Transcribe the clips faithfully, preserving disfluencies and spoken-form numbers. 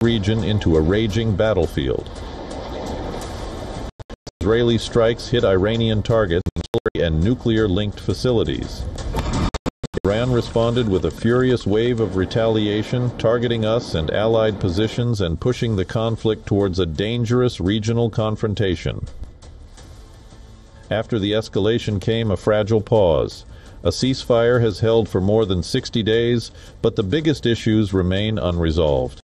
region into a raging battlefield. Israeli strikes hit Iranian targets and nuclear-linked facilities. Iran responded with a furious wave of retaliation, targeting us and allied positions and pushing the conflict towards a dangerous regional confrontation. After the escalation came a fragile pause. A ceasefire has held for more than sixty days, but the biggest issues remain unresolved.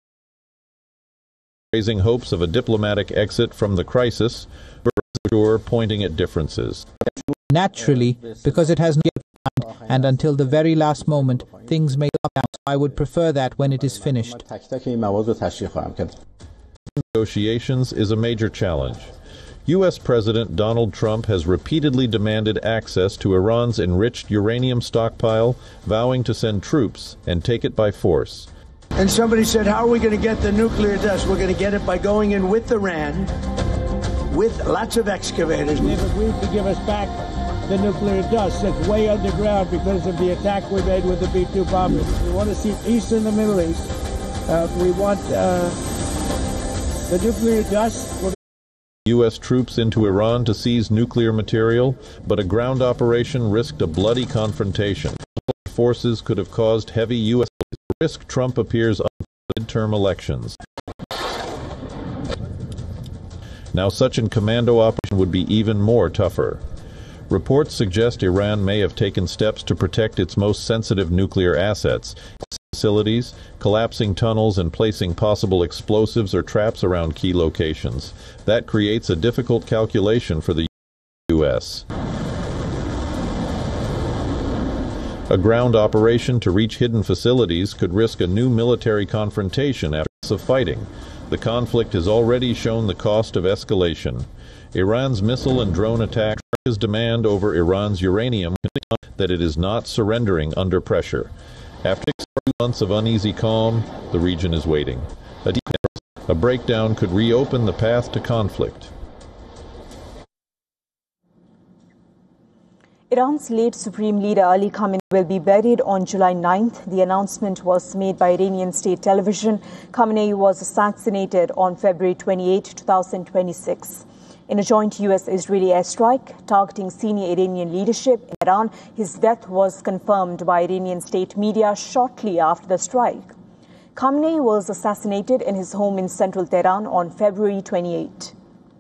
Raising hopes of a diplomatic exit from the crisis, but pointing at differences. Naturally, because it has not yet happened, and until the very last moment, things may up down. I would prefer that when it is finished. Negotiations is a major challenge. U S President Donald Trump has repeatedly demanded access to Iran's enriched uranium stockpile, vowing to send troops and take it by force. And somebody said, how are we going to get the nuclear dust? We're going to get it by going in with Iran, with lots of excavators. They've agreed to give us back the nuclear dust that's way underground because of the attack we made with the B two bombers. We want to see peace in the Middle East. Uh, we want uh, the nuclear dust. U S troops into Iran to seize nuclear material, but a ground operation risked a bloody confrontation. Forces could have caused heavy U S risk Trump appears on midterm elections. Now such a commando operation would be even more tougher. Reports suggest Iran may have taken steps to protect its most sensitive nuclear assets, facilities, collapsing tunnels, and placing possible explosives or traps around key locations. That creates a difficult calculation for the U S. A ground operation to reach hidden facilities could risk a new military confrontation after months of fighting. The conflict has already shown the cost of escalation. Iran's missile and drone attacks demand over Iran's uranium that it is not surrendering under pressure. After two months of uneasy calm, the region is waiting. A, a breakdown could reopen the path to conflict. Iran's late Supreme Leader Ali Khamenei will be buried on July ninth. The announcement was made by Iranian state television. Khamenei was assassinated on February twenty-eighth, two thousand twenty-six. In a joint U S-Israeli airstrike targeting senior Iranian leadership in Iran, his death was confirmed by Iranian state media shortly after the strike. Khamenei was assassinated in his home in central Tehran on February twenty-eighth.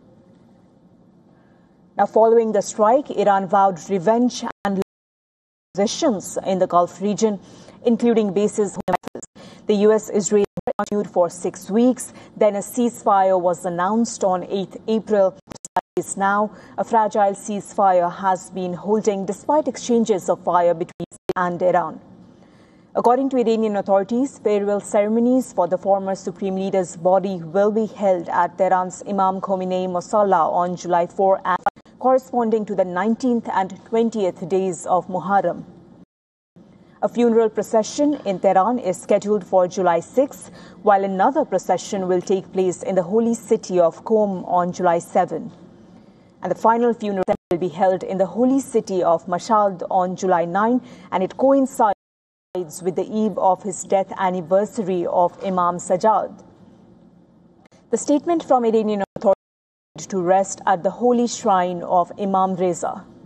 Now, following the strike, Iran vowed revenge and positions in the Gulf region, including bases. The U S-Israeli continued for six weeks. Then a ceasefire was announced on eighth April. Now, a fragile ceasefire has been holding despite exchanges of fire between Israel and Iran. According to Iranian authorities, farewell ceremonies for the former Supreme Leader's body will be held at Tehran's Imam Khomeini Mosalla on July fourth, corresponding to the nineteenth and twentieth days of Muharram. A funeral procession in Tehran is scheduled for July sixth, while another procession will take place in the holy city of Qom on July seventh. And the final funeral will be held in the holy city of Mashhad on July ninth, and it coincides with the eve of his death anniversary of Imam Sajjad. The statement from Iranian authorities to rest at the holy shrine of Imam Reza.